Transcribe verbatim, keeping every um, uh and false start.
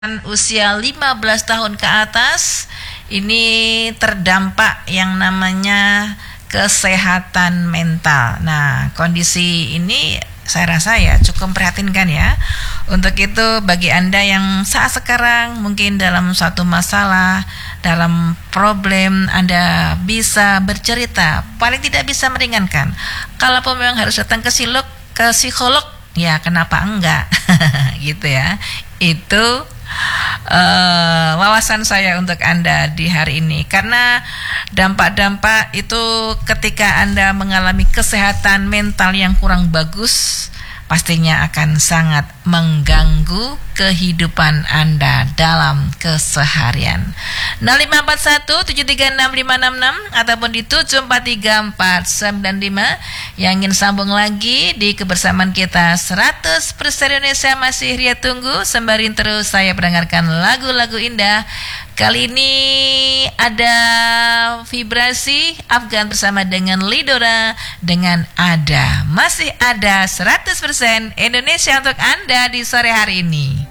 Usia lima belas tahun ke atas ini terdampak yang namanya kesehatan mental. Nah, kondisi ini saya rasa ya cukup memprihatinkan ya. Untuk itu bagi Anda yang saat sekarang mungkin dalam suatu masalah, dalam problem, Anda bisa bercerita, paling tidak bisa meringankan. Kalaupun memang harus datang ke psikolog, ke psikolog, ya kenapa enggak? Gitu ya. Itu Uh, wawasan saya untuk Anda di hari ini, karena dampak-dampak itu ketika Anda mengalami kesehatan mental yang kurang bagus pastinya akan sangat mengganggu kehidupan Anda dalam keseharian. nol lima empat satu tujuh tiga enam lima enam enam ataupun di tujuh empat tiga empat sembilan lima. Yang ingin sambung lagi di kebersamaan kita seratus persen Indonesia masih Ria tunggu, sembari terus saya mendengarkan lagu-lagu indah. Kali ini ada vibrasi Afgan bersama dengan Lidora dengan Ada. Masih ada seratus persen Indonesia untuk Anda di sore hari ini.